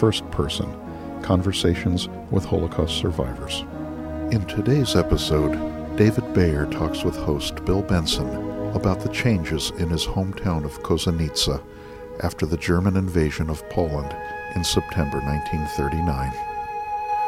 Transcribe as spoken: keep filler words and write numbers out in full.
First Person, Conversations with Holocaust Survivors. In today's episode, David Bayer talks with host Bill Benson about the changes in his hometown of Kozienice after the German invasion of Poland in September nineteen thirty-nine.